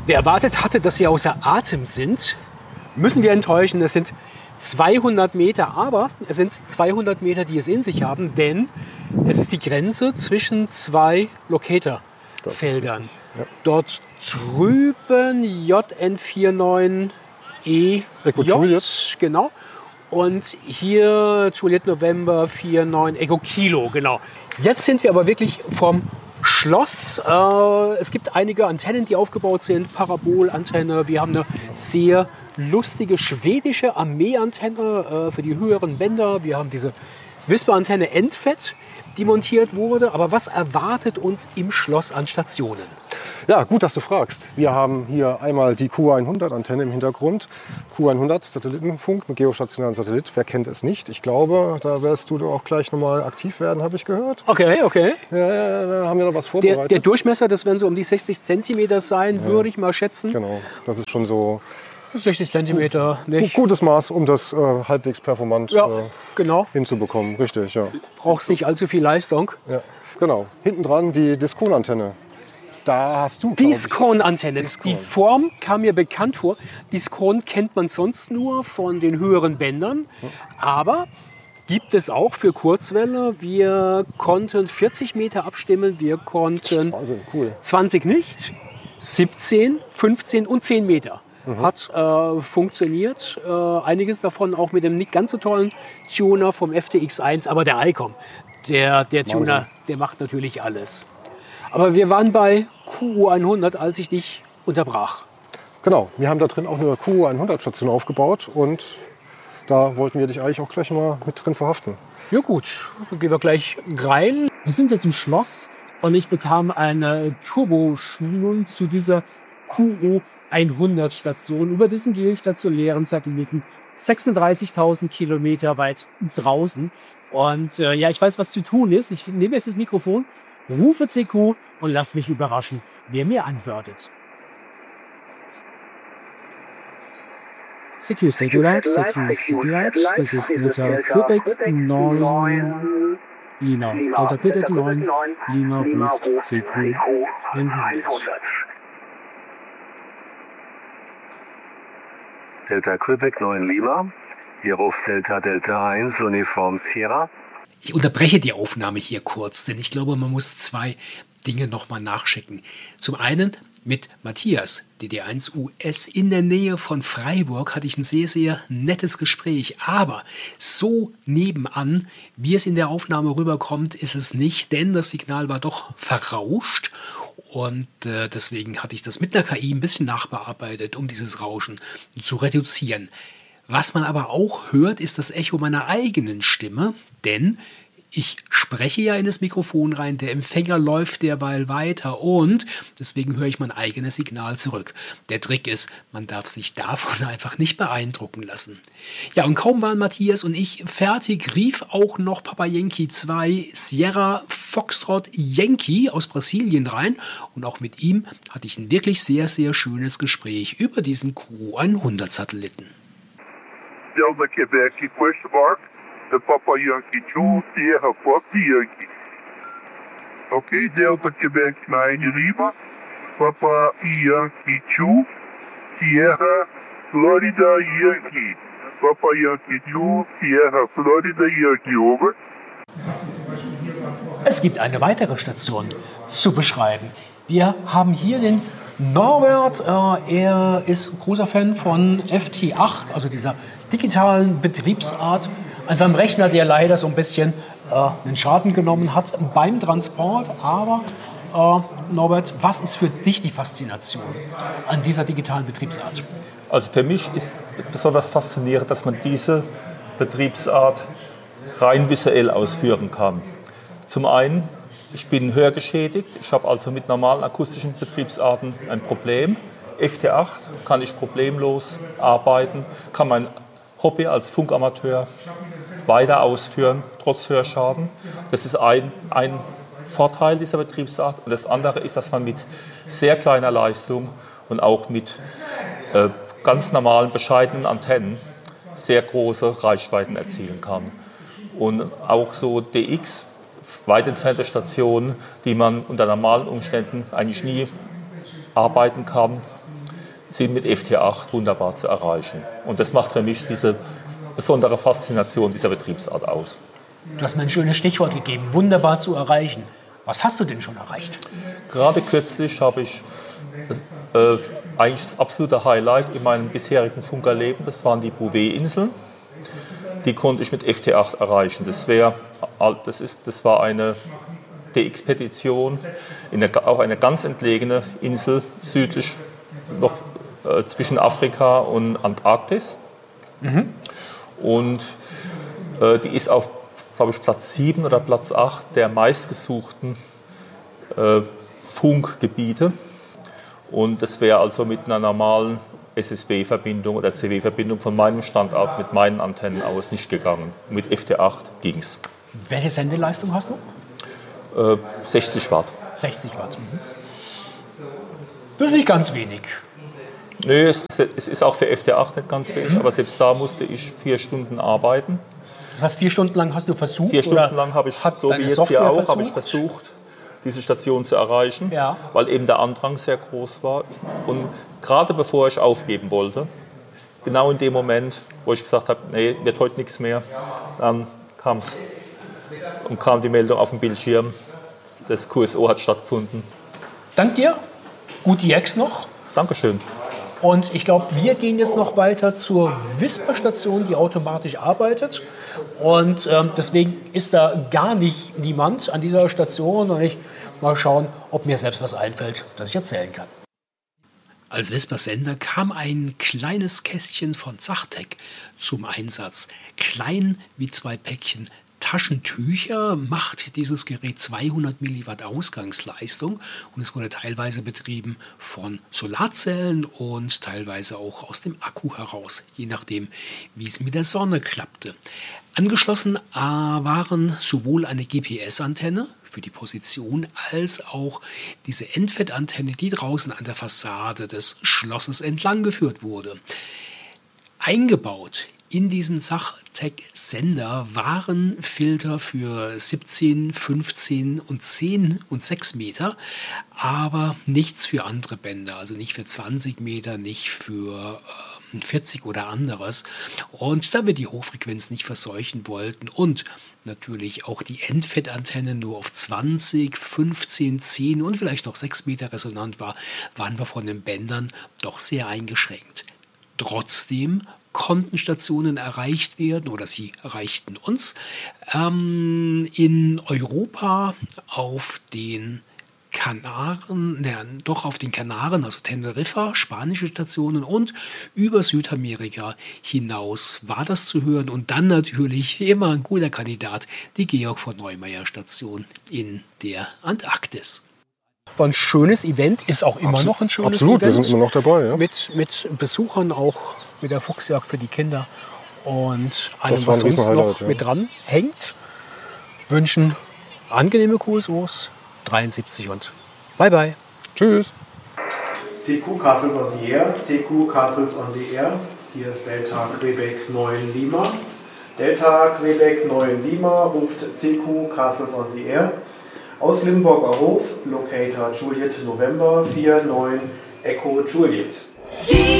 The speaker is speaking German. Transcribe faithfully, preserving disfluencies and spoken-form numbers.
Wer erwartet hatte, dass wir außer Atem sind, müssen wir enttäuschen. Es sind zweihundert Meter, aber es sind zweihundert Meter, die es in sich haben, denn es ist die Grenze zwischen zwei Locator-Feldern. Ja. Dort drüben J N neunundvierzig E Echo J, Juliet. genau. Und hier Juliet November neunundvierzig Echo Kilo, genau. Jetzt sind wir aber wirklich vom Schloss. Äh, es gibt einige Antennen, die aufgebaut sind, Parabolantenne. Wir haben eine sehr lustige schwedische Armeeantenne äh, für die höheren Bänder. Wir haben diese Whisper-Antenne Endfett, die montiert wurde. Aber was erwartet uns im Schloss an Stationen? Ja, gut, dass du fragst. Wir haben hier einmal die Q hundert Antenne im Hintergrund. Q hundert Satellitenfunk mit geostationären Satellit. Wer kennt es nicht? Ich glaube, da wirst du auch gleich nochmal aktiv werden, habe ich gehört. Okay, okay. Ja, ja, da haben wir noch was Der, vorbereitet. der Durchmesser, das werden so um die sechzig Zentimeter sein, Ja. würde ich mal schätzen. Genau, das ist schon so sechzig Zentimeter, ein nicht? gutes Maß, um das äh, halbwegs performant Ja, äh, genau. hinzubekommen. Richtig, ja. Brauchst nicht allzu viel Leistung. ja. Genau, hinten dran die Discon-Antenne. Da hast du, glaub ich, Discon-Antenne. Discon. Die Form kam mir bekannt vor. Discon kennt man sonst nur von den höheren Bändern. Aber gibt es auch für Kurzwelle. Wir konnten vierzig Meter abstimmen. Wir konnten Wahnsinn, cool. zwanzig nicht, siebzehn, fünfzehn und zehn Meter. Hat äh, funktioniert. Äh, einiges davon auch mit dem nicht ganz so tollen Tuner vom F T X eins. Aber der ICOM, der, der Tuner, der macht natürlich alles. Aber wir waren bei Q hundert, als ich dich unterbrach. Genau, wir haben da drin auch eine Q hundert Station aufgebaut und da wollten wir dich eigentlich auch gleich mal mit drin verhaften. Ja gut, dann gehen wir gleich rein. Wir sind jetzt im Schloss und ich bekam eine Turboschulung zu dieser Q hundert Station über diesen geostationären Satelliten sechsunddreißigtausend Kilometer weit draußen. Und äh, ja, ich weiß, was zu tun ist. Ich nehme jetzt das Mikrofon, rufe C Q und lass mich überraschen, wer mir antwortet. C Q Satellite, C Q Satellite, das ist Delta Quebec neun, Lima. Delta Quebec neun, Lima ruft C Q hundert. Delta Quebec neun Lima, hier ruft Delta Delta eins Uniform Sierra. Ich unterbreche die Aufnahme hier kurz, denn ich glaube, man muss zwei Dinge nochmal nachschicken. Zum einen mit Matthias, D D eins U S, in der Nähe von Freiburg hatte ich ein sehr, sehr nettes Gespräch. Aber so nebenan, wie es in der Aufnahme rüberkommt, ist es nicht, denn das Signal war doch verrauscht. Und äh, deswegen hatte ich das mit einer K I ein bisschen nachbearbeitet, um dieses Rauschen zu reduzieren. Was man aber auch hört, ist das Echo meiner eigenen Stimme, denn ich spreche ja in das Mikrofon rein, der Empfänger läuft derweil weiter und deswegen höre ich mein eigenes Signal zurück. Der Trick ist, man darf sich davon einfach nicht beeindrucken lassen. Ja, und kaum waren Matthias und ich fertig, rief auch noch Papa Yankee zwei Sierra Foxtrot Yankee aus Brasilien rein und auch mit ihm hatte ich ein wirklich sehr, sehr schönes Gespräch über diesen Q hundert Satelliten. Delta Quebec, question mark, the Papa Yankee two, Sierra Fox Yankee. Okay, Delta Quebec nine Lima, Papa Yankee two, Sierra Florida Yankee. Papa Yankee two, Sierra Florida Yankee, over. Es gibt eine weitere Station zu beschreiben. Wir haben hier den Norbert, äh, er ist großer Fan von F T acht, also dieser digitalen Betriebsart, an seinem Rechner, der leider so ein bisschen äh, einen Schaden genommen hat beim Transport. Aber äh, Norbert, was ist für dich die Faszination an dieser digitalen Betriebsart? Also für mich ist besonders faszinierend, dass man diese Betriebsart rein visuell ausführen kann. Zum einen, ich bin hörgeschädigt, ich habe also mit normalen akustischen Betriebsarten ein Problem. F T acht kann ich problemlos arbeiten, kann mein Hobby als Funkamateur weiter ausführen, trotz Hörschaden. Das ist ein, ein Vorteil dieser Betriebsart. Und das andere ist, dass man mit sehr kleiner Leistung und auch mit äh, ganz normalen, bescheidenen Antennen sehr große Reichweiten erzielen kann. Und auch so D X, weit entfernte Stationen, die man unter normalen Umständen eigentlich nie arbeiten kann, sind mit F T acht wunderbar zu erreichen. Und das macht für mich diese besondere Faszination dieser Betriebsart aus. Du hast mir ein schönes Stichwort gegeben, wunderbar zu erreichen. Was hast du denn schon erreicht? Gerade kürzlich habe ich äh, eigentlich das absolute Highlight in meinem bisherigen Funkerleben, das waren die Bouvet-Inseln. Die konnte ich mit F T acht erreichen. Das, wär, das, ist, das war eine D X-Petition, in der, auch eine ganz entlegene Insel südlich noch äh, zwischen Afrika und Antarktis. Mhm. Und äh, die ist auf, glaube ich, Platz sieben oder Platz acht der meistgesuchten äh, Funkgebiete. Und das wäre also mit einer normalen S S B-Verbindung oder C W-Verbindung von meinem Standort mit meinen Antennen aus nicht gegangen. Mit F T acht ging es. Welche Sendeleistung hast du? Äh, sechzig Watt. sechzig Watt. Mhm. Das ist nicht ganz wenig. Nö, es ist, es ist auch für F T acht nicht ganz wenig, mhm. aber selbst da musste ich vier Stunden arbeiten. Das heißt, vier Stunden lang hast du versucht? Vier Stunden lang habe ich, so wie jetzt hier auch, habe ich versucht, diese Station zu erreichen, ja. weil eben der Andrang sehr groß war. Und gerade bevor ich aufgeben wollte, genau in dem Moment, wo ich gesagt habe, nee, wird heute nichts mehr, dann kam es und kam die Meldung auf dem Bildschirm, das Q S O hat stattgefunden. Dank dir, gute Jacks noch. Dankeschön. Und ich glaube, wir gehen jetzt noch weiter zur Whisper-Station, die automatisch arbeitet. Und ähm, deswegen ist da gar nicht niemand an dieser Station. Und ich mal schauen, ob mir selbst was einfällt, das ich erzählen kann. Als Whisper-Sender kam ein kleines Kästchen von Zachtec zum Einsatz. Klein wie zwei Päckchen Taschentücher macht dieses Gerät zweihundert Milliwatt Ausgangsleistung und es wurde teilweise betrieben von Solarzellen und teilweise auch aus dem Akku heraus, je nachdem, wie es mit der Sonne klappte. Angeschlossen äh, waren sowohl eine G P S-Antenne für die Position als auch diese Endfettantenne, die draußen an der Fassade des Schlosses entlang geführt wurde. Eingebaut in diesem Zachtec-Sender waren Filter für siebzehn, fünfzehn und zehn und sechs Meter, aber nichts für andere Bänder, also nicht für zwanzig Meter, nicht für äh, vierzig oder anderes. Und da wir die Hochfrequenz nicht verseuchen wollten und natürlich auch die Endfettantenne nur auf zwanzig, fünfzehn, zehn und vielleicht noch sechs Meter resonant war, waren wir von den Bändern doch sehr eingeschränkt. Trotzdem konnten Stationen erreicht werden oder sie erreichten uns ähm, in Europa auf den Kanaren, ne, doch auf den Kanaren, also Teneriffa, spanische Stationen und über Südamerika hinaus war das zu hören und dann natürlich immer ein guter Kandidat, die Georg von Neumeier Station in der Antarktis. War ein schönes Event, ist auch immer Absolut, noch ein schönes absolut, Event. Wir sind immer noch dabei. Ja? Mit, mit Besuchern auch, mit der Fuchsjagd für die Kinder und allem, Das war was ein sonst noch Highlight, ja. mit dran hängt. Wünschen angenehme Q S Os, dreiundsiebzig und bye bye. Tschüss. C Q Castles on the Air, C Q Castles on the Air. Hier ist Delta Quebec neun Lima. Delta Quebec neun Lima ruft C Q Castles on the Air. Aus Limburger Hof, Locator Juliet November vier neun Echo Juliet.